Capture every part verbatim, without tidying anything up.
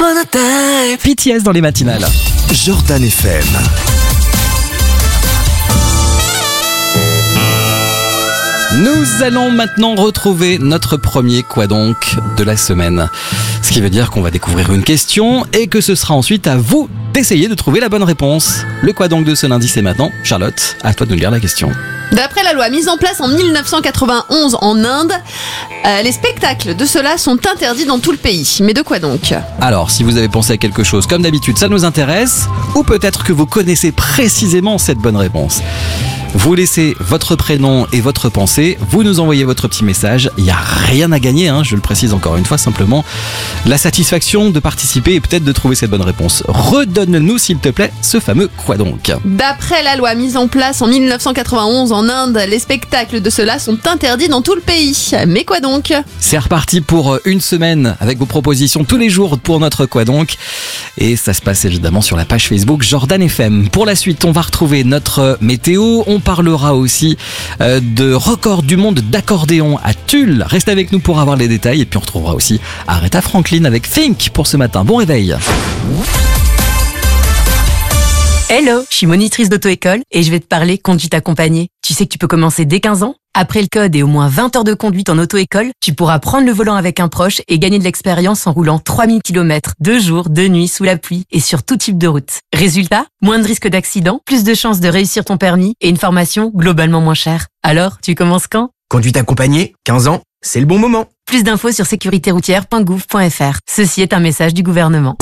wanna die. P T S dans les matinales. Jordan F M. Nous allons maintenant retrouver notre premier Quoi donc de la semaine. Ce qui veut dire qu'on va découvrir une question et que ce sera ensuite à vous d'essayer de trouver la bonne réponse. Le Quoi donc de ce lundi, c'est maintenant. Charlotte, à toi de nous lire la question. D'après la loi mise en place en dix-neuf cent quatre-vingt-onze en Inde, euh, les spectacles de cela sont interdits dans tout le pays. Mais de quoi donc ? Alors, si vous avez pensé à quelque chose, comme d'habitude, ça nous intéresse, ou peut-être que vous connaissez précisément cette bonne réponse. Vous laissez votre prénom et votre pensée, vous nous envoyez votre petit message, il n'y a rien à gagner, hein, je le précise encore une fois, simplement la satisfaction de participer et peut-être de trouver cette bonne réponse. Redonne-nous s'il te plaît ce fameux Quoi donc ? D'après la loi mise en place en dix-neuf cent quatre-vingt-onze en Inde, les spectacles de cela sont interdits dans tout le pays. Mais quoi donc ? C'est reparti pour une semaine avec vos propositions tous les jours pour notre Quoi donc ? Et ça se passe évidemment sur la page Facebook Jordan F M. Pour la suite, on va retrouver notre météo, on parlera aussi euh, de record du monde d'accordéon à Tulle. Reste avec nous pour avoir les détails et puis on retrouvera aussi Aretha Franklin avec Think pour ce matin. Bon réveil. Hello, je suis monitrice d'auto-école et je vais te parler conduite accompagnée. Tu sais que tu peux commencer dès quinze ans ? Après le code et au moins vingt heures de conduite en auto-école, tu pourras prendre le volant avec un proche et gagner de l'expérience en roulant trois mille kilomètres, deux jours, deux nuits, sous la pluie et sur tout type de route. Résultat, moins de risques d'accident, plus de chances de réussir ton permis et une formation globalement moins chère. Alors, tu commences quand ? Conduite accompagnée, quinze ans, c'est le bon moment. Plus d'infos sur sécurité routière point gouv point f r. Ceci est un message du gouvernement.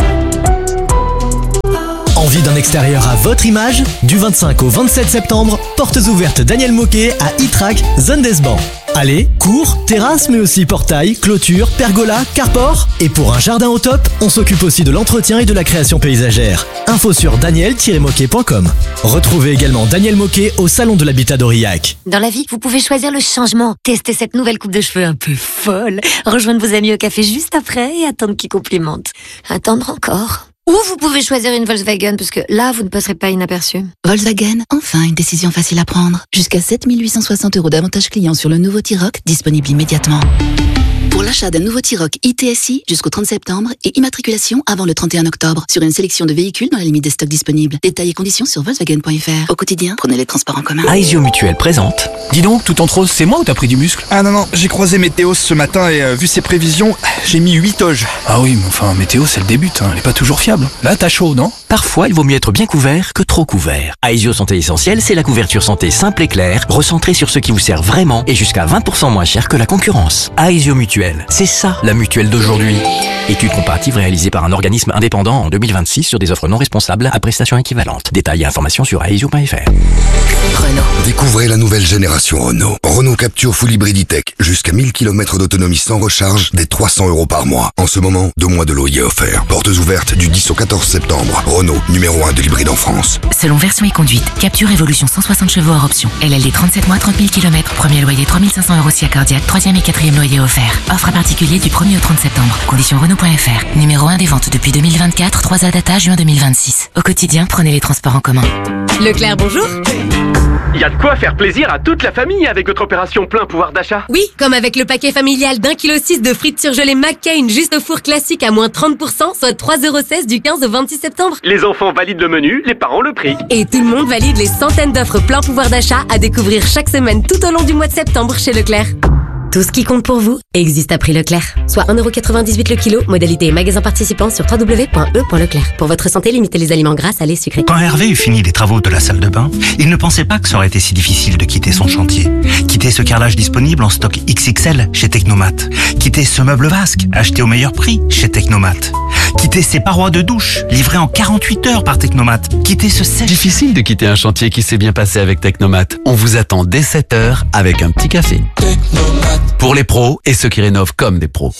Envie d'un extérieur à votre image ? Du vingt-cinq au vingt-sept septembre, portes ouvertes Daniel Moquet à I-Track, zone d'Esban. Allez, cours, terrasse, mais aussi portail, clôture, pergola, carport. Et pour un jardin au top, on s'occupe aussi de l'entretien et de la création paysagère. Info sur daniel tiret moquet point com. Retrouvez également Daniel Moquet au Salon de l'Habitat d'Aurillac. Dans la vie, vous pouvez choisir le changement. Testez cette nouvelle coupe de cheveux un peu folle. Rejoindre vos amis au café juste après et attendre qu'ils complimentent. Attendre encore. Ou vous pouvez choisir une Volkswagen, parce que là, vous ne passerez pas inaperçu. Volkswagen, enfin une décision facile à prendre. Jusqu'à sept mille huit cent soixante euros d'avantages clients sur le nouveau T-Roc, disponible immédiatement. Pour l'achat d'un nouveau T-Roc I T S I jusqu'au trente septembre et immatriculation avant le trente et un octobre sur une sélection de véhicules dans la limite des stocks disponibles. Détails et conditions sur volkswagen point f r. Au quotidien, prenez les transports en commun. Aesio Mutuelle présente. Dis donc, tout en rose, c'est moi ou t'as pris du muscle ? Ah non, non, j'ai croisé Météo ce matin et euh, vu ses prévisions, j'ai mis huit toges. Ah oui, mais enfin, météo c'est le début, hein. Elle est pas toujours fiable. Là, t'as chaud, non ? Parfois, il vaut mieux être bien couvert que trop couvert. Aesio Santé Essentielle, c'est la couverture santé simple et claire, recentrée sur ce qui vous sert vraiment et jusqu'à vingt pour cent moins cher que la concurrence. Aesio Mutuelle, c'est ça la mutuelle d'aujourd'hui. Étude comparative réalisée par un organisme indépendant en deux mille vingt-six sur des offres non responsables à prestations équivalentes. Détails et informations sur aesio point f r. Renault. Découvrez la nouvelle génération Renault. Renault Capture Full Hybriditech. Jusqu'à mille kilomètres d'autonomie sans recharge, dès trois cents euros par mois. En ce moment, deux mois de loyer offert. Portes ouvertes du dix au quatorze septembre. Renault, numéro un de l'hybride en France. Selon version et conduite, Capture Evolution cent soixante chevaux hors option. L L D trente-sept mois, trente mille kilomètres. Premier loyer trois mille cinq cents euros si à cardiaque. Troisième et quatrième loyer offert. Offre à particulier du premier au trente septembre. Conditions Renault point f r. Numéro un des ventes depuis deux mille vingt-quatre. trois A data juin deux mille vingt-six. Au quotidien, prenez les transports en commun. Leclerc, bonjour. Il y a de quoi faire plaisir à toute la famille avec votre opération plein pouvoir d'achat. Oui, comme avec le paquet familial d'un kilo six de frites surgelées McCain juste au four classique à moins trente pour cent, soit trois euros seize du quinze au vingt-six septembre. Les enfants valident le menu, les parents le prix. Et tout le monde valide les centaines d'offres plein pouvoir d'achat à découvrir chaque semaine tout au long du mois de septembre chez Leclerc. Tout ce qui compte pour vous existe à prix Leclerc. Soit un euro quatre-vingt-dix-huit le kilo, modalité et magasin participant sur w w w point e point leclerc. Pour votre santé, limitez les aliments gras, salés, sucrés. Quand Hervé eut fini les travaux de la salle de bain, il ne pensait pas que ça aurait été si difficile de quitter son chantier. Quitter ce carrelage disponible en stock X X L chez Technomat. Quitter ce meuble vasque acheté au meilleur prix chez Technomat. Quitter ces parois de douche livrées en quarante-huit heures par Technomat. Quitter ce sèche... Difficile de quitter un chantier qui s'est bien passé avec Technomat. On vous attend dès sept heures avec un petit café. Technomat. Pour les pros et ceux qui rénovent comme des pros.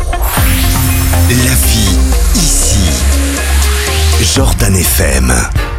La vie ici. Jordan F M.